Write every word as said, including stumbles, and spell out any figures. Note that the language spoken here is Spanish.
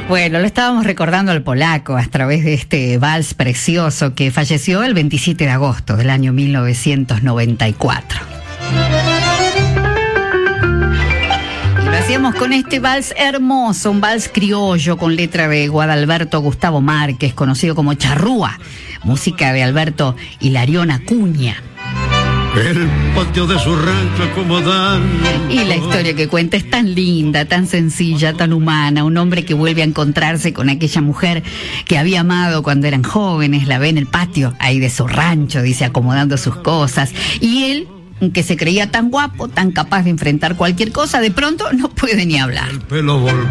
Bueno, lo estábamos recordando al polaco a través de este vals precioso que falleció el veintisiete de agosto del año mil novecientos noventa y cuatro. Y lo hacíamos con este vals hermoso, un vals criollo con letra de Guadalberto Gustavo Márquez, conocido como Charrúa, música de Alberto Hilarión Acuña. El patio de su rancho acomodando. Y la historia que cuenta es tan linda, tan sencilla, tan humana. Un hombre que vuelve a encontrarse con aquella mujer que había amado cuando eran jóvenes. La ve en el patio ahí de su rancho, dice, acomodando sus cosas. Y él, que se creía tan guapo, tan capaz de enfrentar cualquier cosa, de pronto no puede ni hablar. El pelo